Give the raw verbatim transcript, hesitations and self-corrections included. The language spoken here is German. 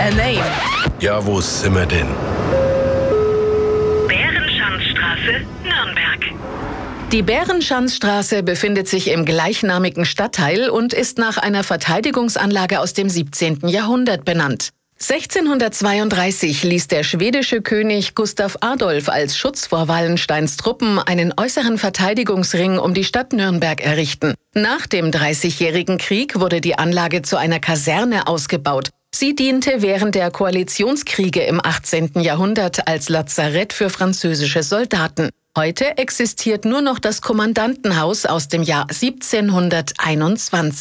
A Name. Ja, wo sind wir denn? Bärenschanzstraße, Nürnberg. Die Bärenschanzstraße befindet sich im gleichnamigen Stadtteil und ist nach einer Verteidigungsanlage aus dem siebzehnten Jahrhundert benannt. sechzehnhundertzweiunddreißig ließ der schwedische König Gustav Adolf als Schutz vor Wallensteins Truppen einen äußeren Verteidigungsring um die Stadt Nürnberg errichten. Nach dem Dreißigjährigen Krieg wurde die Anlage zu einer Kaserne ausgebaut. Sie diente während der Koalitionskriege im achtzehnten Jahrhundert als Lazarett für französische Soldaten. Heute existiert nur noch das Kommandantenhaus aus dem Jahr siebzehnhunderteinundzwanzig.